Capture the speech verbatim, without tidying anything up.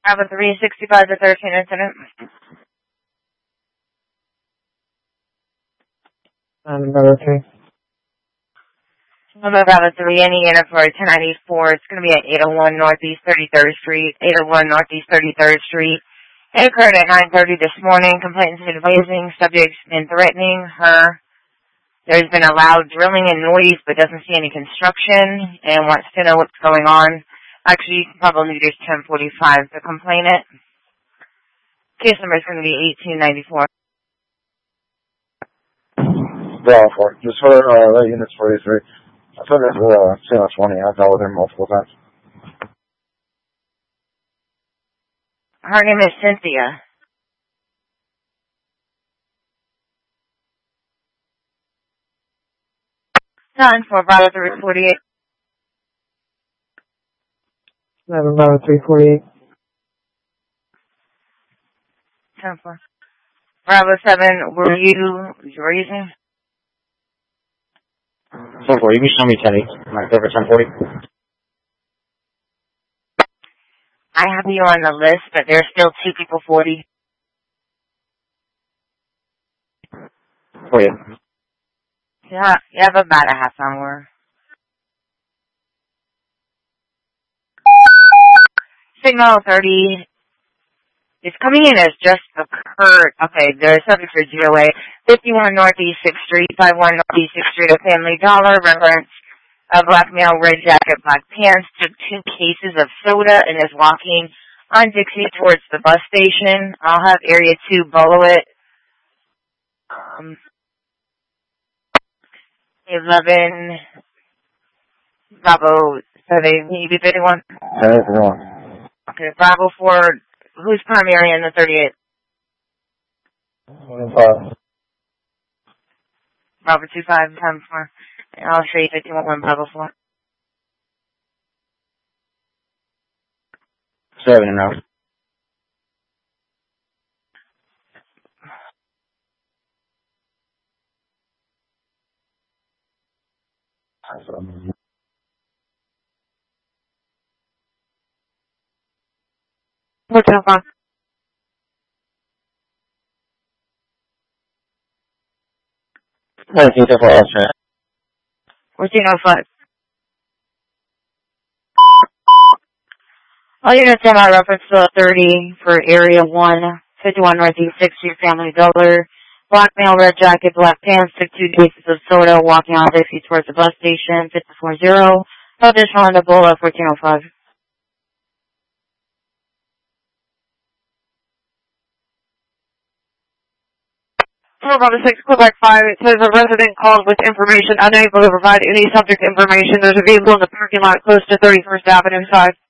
Bravo three sixty-five to thirteen incident. And Bravo three. Bravo three, any unit for ten ninety-four. It's going to be at eight oh one Northeast thirty-third Street. eight oh one Northeast thirty-third Street. It occurred at nine thirty this morning. Complainant is advising subject's been threatening her. There's been a loud drilling and noise, but doesn't see any construction and wants to know what's going on. Actually, probably there's ten forty-five. The complainant. Case number is going to be eighteen ninety-four. Bravo four. Just for uh, that unit's forty-three. I thought it was uh, channel twenty. I've dealt with her multiple times. Her name is Cynthia. Nine for Bravo three forty-eight. Eleven Bravo three forty-eight. Ten four. Bravo seven. Were you were you using? ten forty. You can show me ten eight. Alright, go for ten forty. I have you on the list, but there's still two people forty. For you. Yeah, you have about a half hour. Signal thirty is coming in as just occurred. Okay, the subject for G O A. fifty-one Northeast sixth Street, fifty-one Northeast sixth Street, a Family Dollar. Reference a black male, red jacket, black pants, took two cases of soda and is walking on Dixie towards the bus station. I'll have area two follow it. Um, eleven Bravo seven, E B fifty-one. ten eight. Okay, Bravo four, who's primary in the thirty-eight? Uh, Bravo two five, time four. I'll show you fifty-one, one Bravo four. seven and out. What's up, on? nineteen for Austria. fourteen oh five. All units in my reference to thirty for area one, fifty-one Northeast sixth Street, Family Dollar. Black male, red jacket, black pants, took two cases of soda, walking on Dixie towards the bus station, fifty-four zero. No additional on the Bola, fourteen oh five. Bravo six, Quebec five, it says a resident called with information unable to provide any subject information. There's a vehicle in the parking lot close to thirty-first Avenue side.